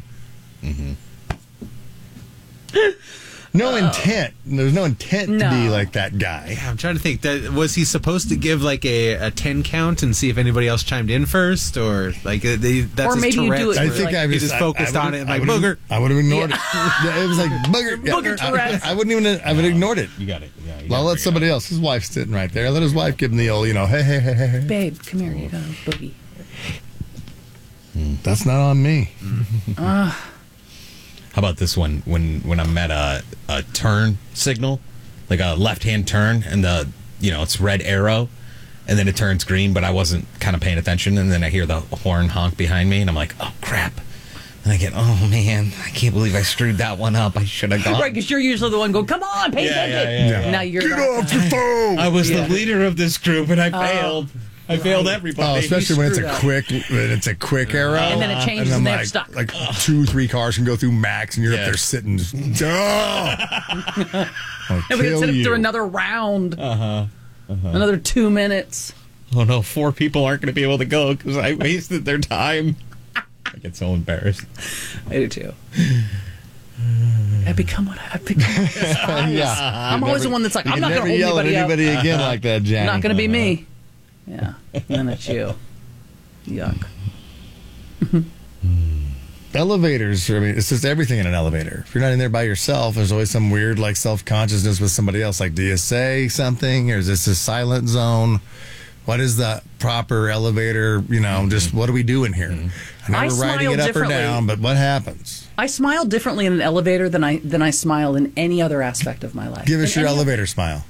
No intent. There's no intent to be No. like that guy. I'm trying to think. Was he supposed to give like a 10 count and see if anybody else chimed in first, or like that's Or his maybe you do Tourette's it I where, think like- I he was just focused on it and like booger. I would have ignored it. Yeah, it was like booger. Yeah, Booger Tourette's. I wouldn't even. I would have ignored it. You got it. Yeah, you I'll gotta let somebody else. His wife's sitting right there. Let his wife give him the old, hey, hey, hey, hey, hey. babe, come here, you go, boogie. That's not on me. How about this one? When I'm at a turn signal, like a left-hand turn, and it's red arrow, and then it turns green, but I wasn't kind of paying attention, and then I hear the horn honk behind me, and I'm like, oh crap. And I get, oh man, I can't believe I screwed that one up. I should have gone. Right, because you're usually the one going, come on, pay attention. yeah. Now you're Get off your phone. I was Yeah. the leader of this group, and I failed. I failed everybody. Oh, especially when screwed it's a quick arrow, And then it changes I'm and they're like, stuck. Like 2-3 cars can go through max, and you're Yeah. up there sitting. Just, I'll Nobody kill sit up you. through another round. Another 2 minutes. Oh no, 4 people aren't going to be able to go because I wasted their time. I get so embarrassed. I do too. I've become what I've become. Yeah. I'm always the one that's like, You I'm can not going never to hold yell at anybody up. anybody again like that, Janet. Not going to be me. Yeah. And then it's you. Yuck. Elevators, I mean, it's just everything in an elevator. If you're not in there by yourself, there's always some weird, like, self-consciousness with somebody else. Like, do you say something, or is this a silent zone? What is the proper elevator, just what do we do in here? I know we're riding it up or down, but what happens? I smile differently in an elevator than I smile in any other aspect of my life. Give us In your any- elevator smile.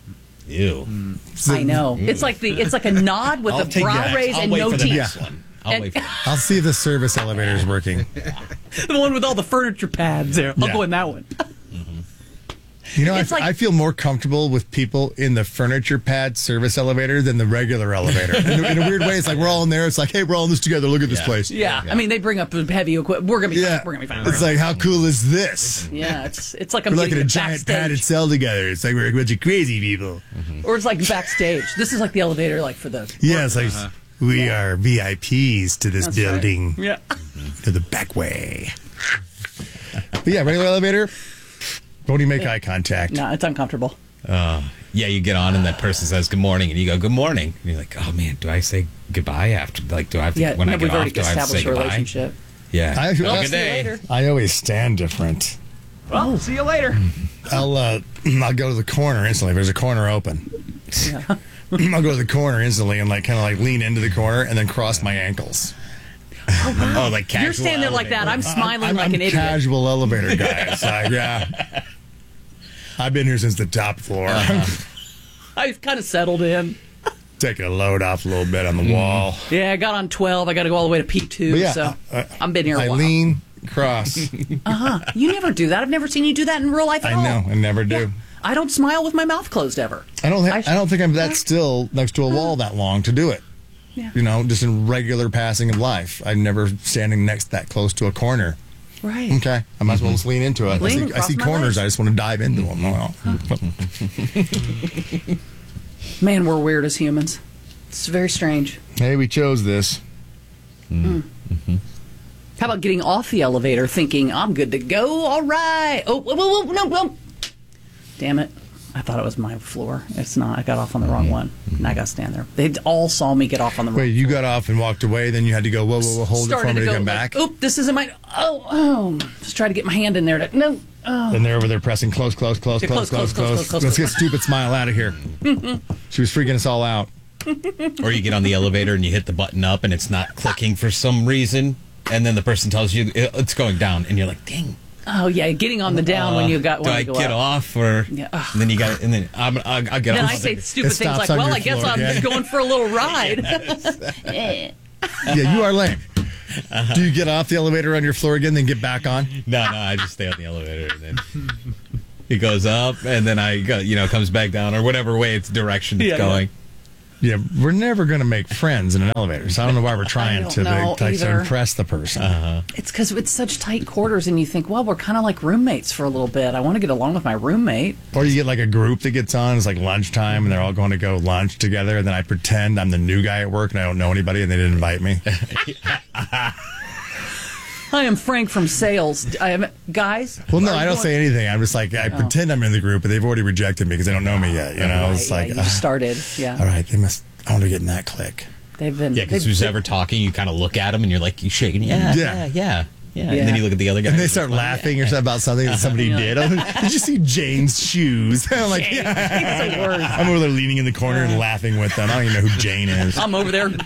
Ew. I know. It's like a nod with I'll a take brow that. raise I'll and wait no for the teeth. next one. I'll wait for that. I'll see if the service elevator is working. The one with all the furniture pads there. I'll Yeah. go in that one. It's like- I feel more comfortable with people in the furniture pad service elevator than the regular elevator. In a weird way, it's like we're all in there. It's like, hey, we're all in this together. Look at this place. Yeah. I mean, they bring up heavy equipment. We're gonna be fine. We're gonna be fine. It's like, how cool is this? Yeah, it's like I'm We're like in getting a giant backstage. padded cell together. It's like we're a bunch of crazy people. Or it's like backstage. This is like the elevator, like for the. Yeah, it's like we are VIPs to this That's right. building. Yeah. To the back way. But yeah, regular elevator. Don't even make eye contact. No, it's uncomfortable. Yeah, you get on and that person says good morning, and you go good morning, and you're like, oh man, do I say goodbye after? Like, do I have to? Yeah, when I we've get already off, do I have to say established a goodbye? relationship. Yeah. I, Have a I, good day. I always stand different. Well, see you later. I'll go to the corner instantly. If there's a corner open. Yeah. I'll go to the corner instantly and kind of lean into the corner and then cross my ankles. Oh, like casual. You're standing there like that. I'm smiling like I'm an idiot. casual elevator guy. It's like, yeah. I've been here since the top floor. I've kind of settled in. Taking a load off a little bit on the wall. Yeah, I got on 12. I got to go all the way to P2. But yeah, so I've been here a I while. lean, cross. You never do that. I've never seen you do that in real life at all. I know. I never do. Yeah. I don't smile with my mouth closed ever. I don't think I'm that still next to a wall that long to do it. Yeah. Just in regular passing of life. I'm never standing next that close to a corner. Right. Okay. I might as well just lean into it. Lean I see across my corners. legs. I just want to dive into them. Man, we're weird as humans. It's very strange. Hey, we chose this. How about getting off the elevator thinking, I'm good to go? All right. Oh, whoa, no. Damn it. I thought it was my floor. It's not. I got off on the wrong one. And I got to stand there. They all saw me get off on the wrong Wait, you got off and walked away, then you had to go, whoa, hold it for me to come back? Oop, this isn't my. Oh. Just try to get my hand in there. No. Oh. Then they're over there pressing close. Yeah, close. Let's get stupid smile out of here. She was freaking us all out. Or you get on the elevator and you hit the button up and it's not clicking for some reason, and then the person tells you it's going down, and you're like, dang. Oh yeah, getting on the down when you got. Do I go get out. off or? Yeah. And then you got, and then I'll get Then off. I say stupid It things stops like, on "Well, your I guess floor, I'm yeah. just going for a little ride." Yeah, you are lame. Do you get off the elevator on your floor again, then get back on? No, I just stay on the elevator, and then it goes up, and then I go, comes back down, or whatever way its direction it's going. Yeah, we're never going to make friends in an elevator, so I don't know why we're trying to impress the person. It's because it's such tight quarters, and you think, well, we're kind of like roommates for a little bit. I want to get along with my roommate. Or you get like a group that gets on, it's like lunchtime, and they're all going to go lunch together, and then I pretend I'm the new guy at work, and I don't know anybody, and they didn't invite me. I am Frank from sales. Guys? Well, no, I don't say anything. I'm just like, I pretend I'm in the group, but they've already rejected me because they don't know me yet. It's like, you started, all right, they must, I want to get in that clique. They've been. Yeah, because who's ever talking, you kind of look at them and you're like, you shaking, yeah. And then you look at the other guy. And they start laughing or something about something that somebody did. Did you see Jane's shoes? I'm like, I'm over there leaning in the corner and laughing with them. I don't even know who Jane is. I'm over there.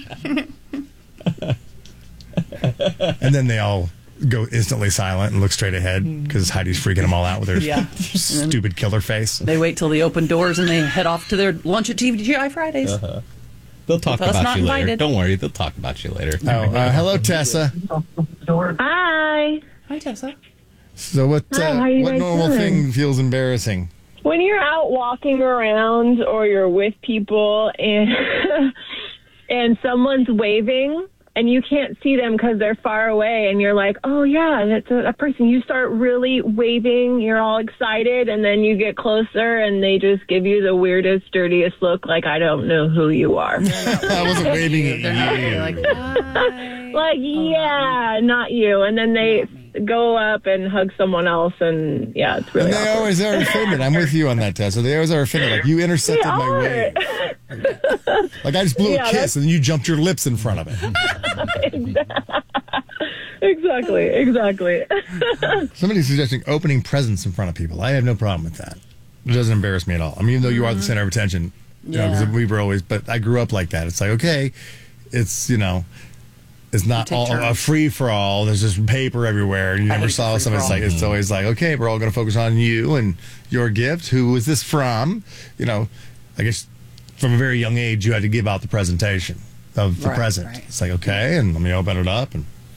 And then they all go instantly silent and look straight ahead because Heidi's freaking them all out with her stupid killer face. They wait till they open doors and they head off to their lunch at TGI Fridays. They'll talk about you later. Don't worry, they'll talk about you later. Hello, Tessa. Hi. Hi, Tessa. So what normal thing feels embarrassing? When you're out walking around or you're with people and and someone's waving and you can't see them because they're far away, and you're like, oh, yeah, that's a person. You start really waving. You're all excited, and then you get closer, and they just give you the weirdest, dirtiest look like, I don't know who you are. I wasn't waving at you. Not you. And then they go up and hug someone else, and, it's really And they always are offended. I'm with you on that, Tessa. They always are offended. Like, you intercepted my wave. Like, I just blew a kiss, and then you jumped your lips in front of it. Exactly. Somebody's suggesting opening presents in front of people. I have no problem with that. It doesn't embarrass me at all. I mean, even though you are the center of attention, because we were always, but I grew up like that. It's like, okay, it's, it's not all a free-for-all. There's just paper everywhere. You never saw somebody. It's always like, okay, we're all going to focus on you and your gift. Who is this from? I guess from a very young age, you had to give out the presentation of the present. Right. It's like, okay, and let me open it up.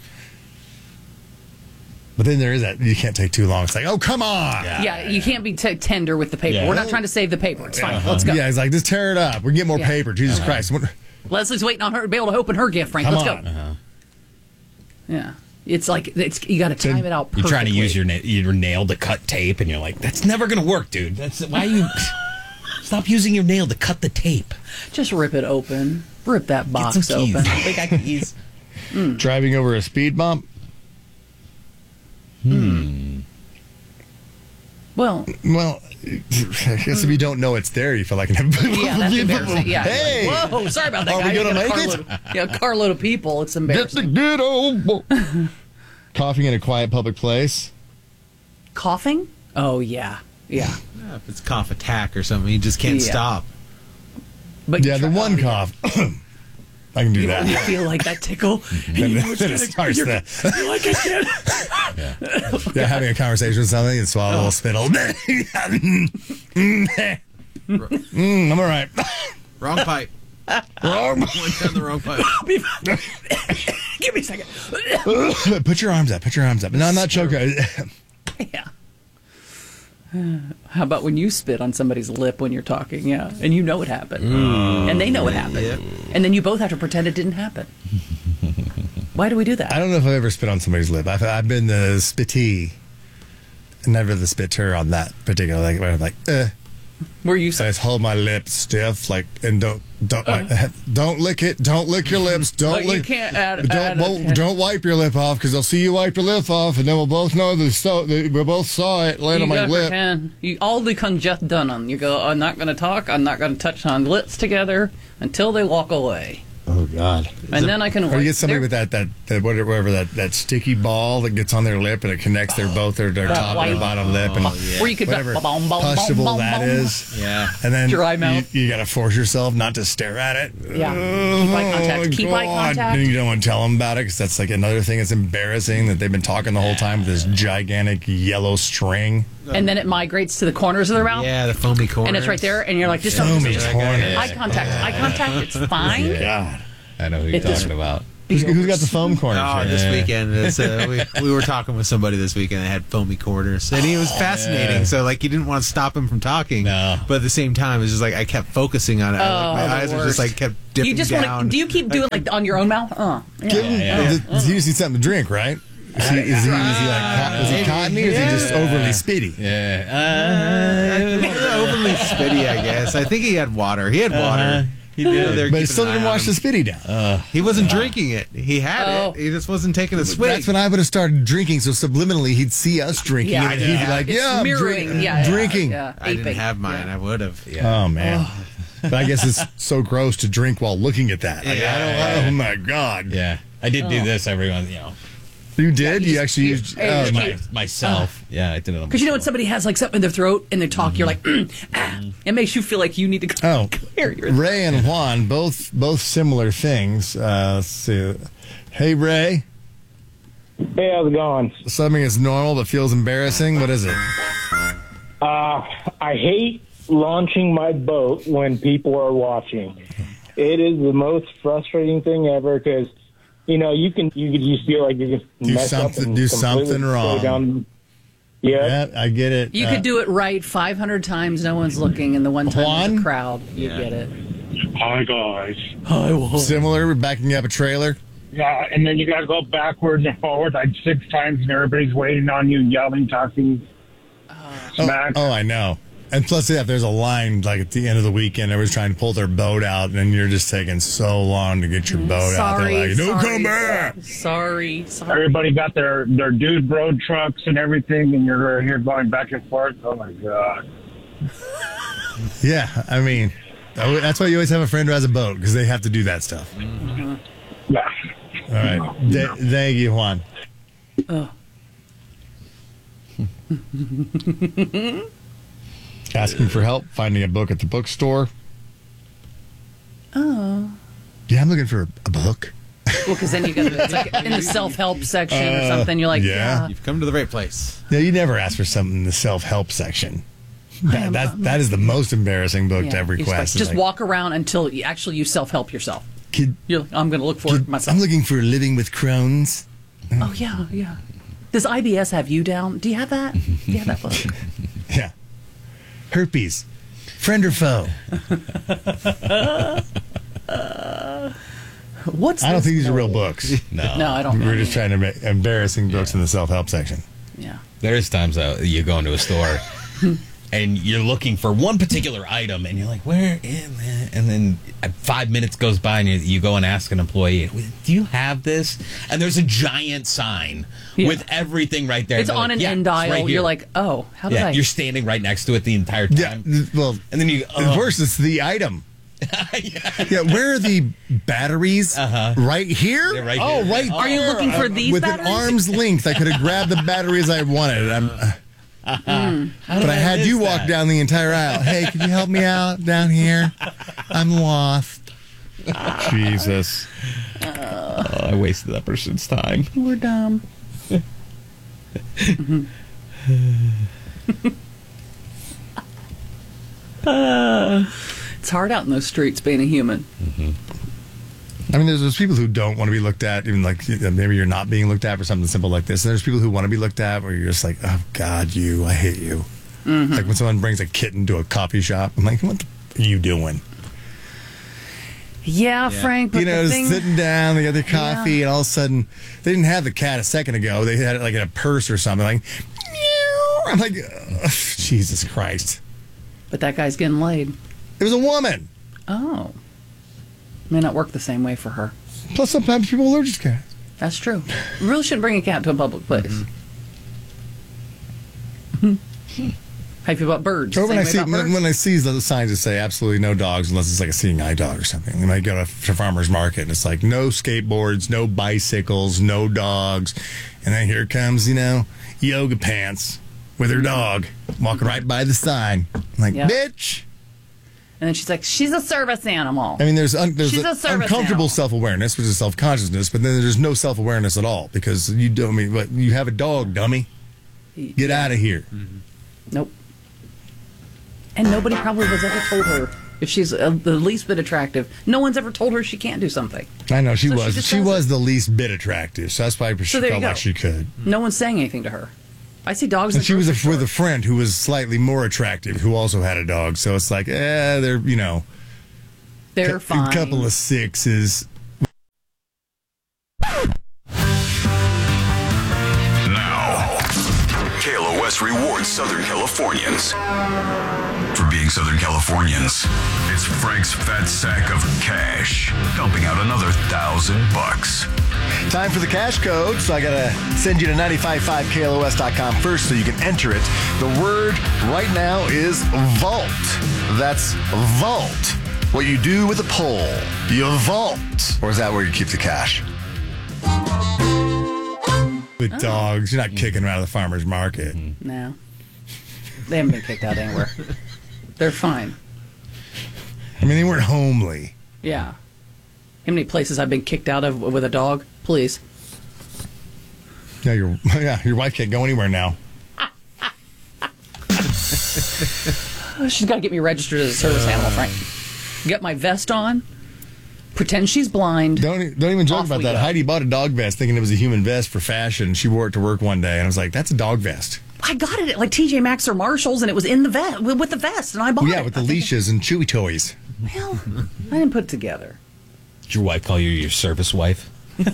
But then there is that, you can't take too long. It's like, oh, come on. Yeah, you can't be tender with the paper. Yeah. We're not trying to save the paper. It's fine. Let's go. Yeah, he's like, just tear it up. We can get more paper. Jesus Christ. Leslie's waiting on her to be able to open her gift, Frank. Let's go. Yeah. It's like, you got to time it out perfectly. You're trying to use your nail to cut tape, and you're like, that's never going to work, dude. Why you... Stop using your nail to cut the tape. Just rip it open. Rip that box open. They got keys. Driving over a speed bump? Well, I guess if you don't know it's there, you feel like an that's embarrassing. Yeah. Hey, whoa, sorry about that. Are we gonna make it? A carload of people. It's embarrassing. Good old coughing in a quiet public place. Coughing? Oh yeah. If it's cough attack or something, you just can't stop. But the one cough. I can do that. You feel like that tickle. Then it starts You're like, I can't. Having a conversation with something and swallow a little spittle. I'm all right. Wrong pipe. Wrong. Went down the wrong pipe. Give me a second. Put your arms up. No, I'm not choking. Yeah. How about when you spit on somebody's lip when you're talking? Yeah, and you know it happened, and they know it happened, and then you both have to pretend it didn't happen. Why do we do that? I don't know if I've ever spit on somebody's lip. I've been the spittee, never the spitter on that particular. Like, where I'm like, Were you? So I just hold my lips stiff, like, and don't lick it. Don't lick your lips. Don't lick. You can't don't wipe your lip off because they'll see you wipe your lip off, and then we'll both know we both saw it land on my lip. All the conjust done on. You go. I'm not going to talk. I'm not going to touch on lips together until they walk away. Oh God! And then I can. Or you get somebody with that sticky ball that gets on their lip and it connects their top and their bottom lip and where you could whatever pushable that is. Yeah. And then dry mouth. You got to force yourself not to stare at it. Yeah. Keep eye contact. Keep eye contact. And you don't want to tell them about it because that's like another thing that's embarrassing that they've been talking the whole time with this gigantic yellow string. And then it migrates to the corners of their mouth. Yeah, the foamy corners. And it's right there, and you're like, just foamy corners. Eye contact. Eye contact. It's fine. God. I know who you're talking about. Who's got the foam corners? Oh, this weekend we were talking with somebody this weekend that had foamy corners, and he was fascinating. Yeah. So like, you didn't want to stop him from talking, but at the same time, it's just like I kept focusing on it. My eyes were just like kept dipping You just down. do you keep doing like on your own mouth? He just needs something to drink, right? Is he cottony or is he just overly speedy? Overly spitty, I guess. I think he had water. He had water. He did, but he still didn't wash the spitty down. He wasn't drinking it. He had it. He just wasn't taking a swig. That's when I would have started drinking. So subliminally, he'd see us drinking, and he'd be like, "Yeah, I'm drinking." I didn't have mine. I would have. Oh man. But I guess it's so gross to drink while looking at that. Like, oh my god. Yeah, I did do this. Everyone, You did? You actually used myself. Yeah, I did it on Because you know when somebody has like something in their throat and they talk, you're like, it makes you feel like you need to clear your throat. Ray and Juan, both similar things. Let's see. Hey, Ray. Hey, how's it going? Something is normal but feels embarrassing. What is it? I hate launching my boat when people are watching. It is the most frustrating thing ever because, you just feel like you can mess up and do completely something go wrong. down. Yeah, I get it. You could do it right 500 times, no one's looking, and the one time there's a crowd, you get it. Hi, guys. Hi, Juan. Similar, we're backing up a trailer. Yeah, and then you got to go backwards and forwards like 6 times, and everybody's waiting on you, yelling, talking smack. Oh, I know. And plus, if there's a line like at the end of the weekend, everyone's trying to pull their boat out, and you're just taking so long to get your boat out. They're like, "Don't come back!" Sorry. Everybody got their dude road trucks and everything, and you're here going back and forth. Oh my god! Yeah, I mean, that's why you always have a friend who has a boat because they have to do that stuff. Yeah. All right. Thank you, Juan. Asking for help, finding a book at the bookstore. Oh. Yeah, I'm looking for a book. Well, because then you got it's like in the self-help section or something. You're like, yeah. You've come to the right place. No, you never ask for something in the self-help section. That is the most embarrassing book to have requested. Just walk around until you self-help yourself. I'm going to look for it myself. I'm looking for Living with Crohn's. Oh, yeah. Does IBS have you down? Do you have that? Do you have that book? Yeah. Herpes. Friend or foe? What's I don't think these are real books. No, I don't. We're just trying to make embarrassing books in the self-help section. Yeah. There's times you go into a store and you're looking for one particular item, and you're like, "Where is it?" And then 5 minutes goes by, and you go and ask an employee, "Do you have this?" And there's a giant sign with everything right there. It's on an end aisle. Right, you're like, "Oh, how did I?" You're standing right next to it the entire time. Yeah. Well, and then you. Worse, it's the item. Yeah, where are the batteries? Right here? Yeah, right here. Right Are you looking for these Within batteries? arm's length, I could have grabbed the batteries I wanted. But I had you walk down the entire aisle. Hey, can you help me out down here? I'm lost. Jesus. I wasted that person's time. We're dumb. It's hard out in those streets being a human. I mean, there's those people who don't want to be looked at, even like maybe you're not being looked at for something simple like this. And there's people who want to be looked at where you're just like, oh, God, I hate you. Like when someone brings a kitten to a coffee shop, I'm like, what are you doing? Yeah, Frank, but sitting down, they got their coffee, and all of a sudden, they didn't have the cat a second ago. They had it like in a purse or something. Like, meow. I'm like, Jesus Christ. But that guy's getting laid. It was a woman. Oh. May not work the same way for her. Plus, sometimes people are allergic to cats. That's true. You really shouldn't bring a cat to a public place. How you feel about birds? Or when I see the signs that say absolutely no dogs unless it's like a seeing eye dog or something. When I go to farmer's market and it's like no skateboards, no bicycles, no dogs. And then here comes, yoga pants with her dog walking right by the sign. I'm like, bitch. And then she's like, she's a service animal. I mean, there's she's a service uncomfortable animal. Self-awareness, which is self-consciousness, but then there's no self-awareness at all because you have a dog, dummy. Get out of here. Nope. And nobody probably has ever told her If she's the least bit attractive, no one's ever told her she can't do something. I know she So was. just She does was it. the least bit attractive, so that's why she So there you felt go. like she could. No one's saying anything to her. I see dogs. And she was with a friend who was slightly more attractive, who also had a dog. So it's like, they're They're fine. A couple of sixes. Now, KLOS rewards Southern Californians for being Southern Californians. It's Frank's fat sack of cash, dumping out another $1,000. Time for the cash code, so I gotta send you to 955KLOS.com first so you can enter it. The word right now is vault. That's vault. What you do with a pole. You vault. Or is that where you keep the cash? With dogs, you're not kicking them out of the farmer's market. No. They haven't been kicked out anywhere. They're fine. I mean, they weren't homely. Yeah. How many places I've been kicked out of with a dog? Please. Yeah, your wife can't go anywhere now. She's got to get me registered as a service animal, Frank. Get my vest on. Pretend she's blind. Don't even joke Off about we that. go. Heidi bought a dog vest thinking it was a human vest for fashion. She wore it to work one day, and I was like, that's a dog vest. I got it at like TJ Maxx or Marshalls, and it was in the vest with the vest, and I bought it. Yeah, with the leashes and chewy toys. Well, I didn't put it together. Did your wife call you your service wife?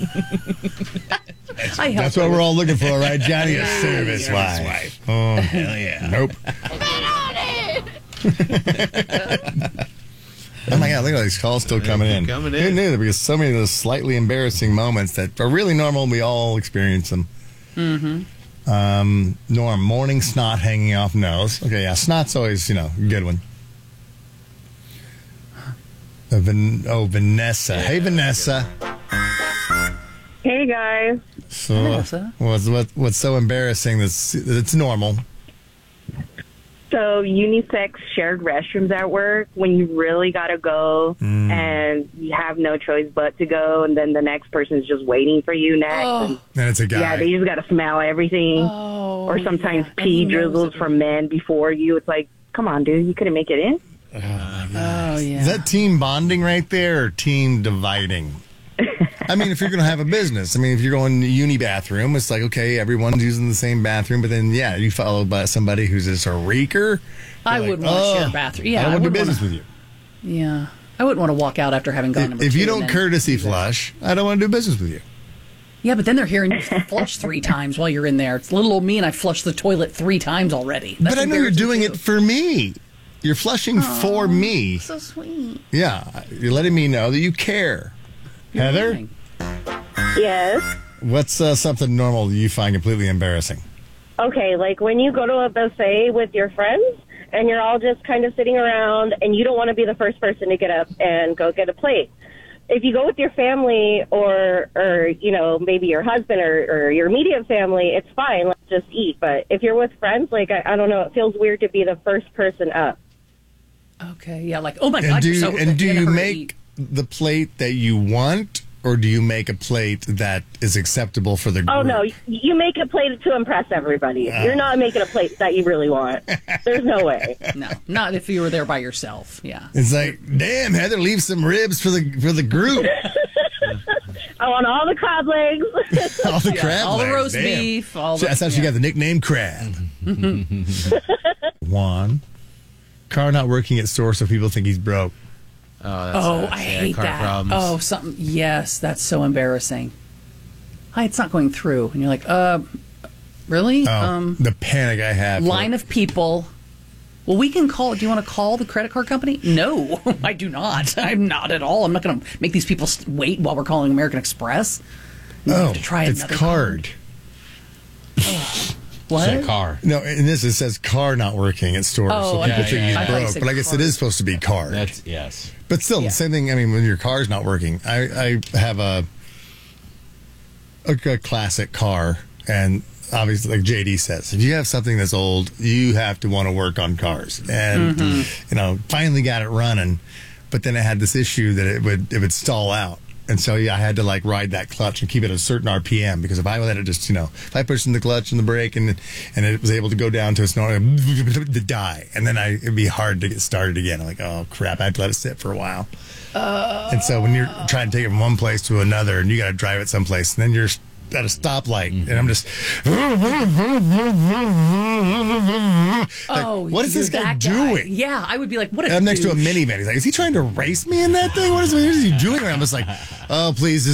That's what we're all looking for, right, Johnny? A service wife. Oh, hell yeah. Nope. Oh my God, look at these calls still coming in. coming Who in. knew? Because so many of those slightly embarrassing moments that are really normal and we all experience them. Mm-hmm. Norm, morning snot hanging off nose. Okay, yeah, snot's always, a good one. Vanessa. Hey, Vanessa. Hey guys. So, Vanessa. what's so embarrassing that's it's normal? So unisex shared restrooms at work when you really gotta go and you have no choice but to go, and then the next person's just waiting for you next. Oh. And it's a guy. Yeah, they just gotta smell everything. or sometimes pee drizzles from men before you. It's like, come on, dude, you couldn't make it in. Oh yeah. Is that team bonding right there or team dividing? I mean, if you're going to have a business, if you're going to uni bathroom, it's like, okay, everyone's using the same bathroom, but then, yeah, you followed by somebody who's just a reeker. I wouldn't want to share a bathroom. Yeah, I don't want to do wouldn't business with you. Yeah. I wouldn't want to walk out after having gone number If you two don't and then- courtesy flush, I don't want to do business with you. Yeah, but then they're hearing you flush 3 times while you're in there. It's little old me, and I flushed the toilet 3 times already. That's But I know you're embarrassing, doing too. it for me. You're flushing for me. So sweet. Yeah, you're letting me know that you care. Heather? Yes. What's something normal that you find completely embarrassing? Okay, like when you go to a buffet with your friends and you're all just kind of sitting around and you don't want to be the first person to get up and go get a plate. If you go with your family or you know, maybe your husband or your immediate family, it's fine. Let's just eat. But if you're with friends, like, I don't know, it feels weird to be the first person up. Okay, yeah, like, oh my God, you're so And do in a you hurry to make eat. the plate that you want, or do you make a plate that is acceptable for the group? Oh, no, you make a plate to impress everybody. You're not making a plate that you really want. There's no way. No, not if you were there by yourself. Yeah. It's like, damn, Heather, leave some ribs for the group. I want all the crab legs. All the crab all the legs, roast damn. beef. All the, That's how she got the nickname Crab. Juan, car not working at store, so people think he's broke. Oh, I hate car that. problems. Oh, something. Yes, that's so embarrassing. Hi, it's not going through, and you're like, really? The panic I have. Line of people. Well, we can call. Do you want to call the credit card company? No, I do not. I'm not at all. I'm not going to make these people wait while we're calling American Express. You have to try it's another card. What? Say car. No, in this it says car not working at stores, Oh, so people okay. think I he's thought you broke. said But I guess it is supposed to be card. That's yes. But still, the same thing. When your car's not working, I have a classic car, and obviously, like JD says, if you have something that's old, you have to want to work on cars. And finally got it running, but then it had this issue that it would stall out. And so, I had to like ride that clutch and keep it at a certain RPM, because if I let it just, if I pushed in the clutch and the brake and it was able to go down to its normal, to die. And then it'd be hard to get started again. I'm like, oh crap, I had to let it sit for a while. And so when you're trying to take it from one place to another and you got to drive it someplace, and then you're at a stoplight, and I'm just, what is this guy doing? Yeah, I would be like, what a I'm next to a douche. minivan. He's like, is he trying to race me in that thing? What is he doing? And I'm just like, oh, please.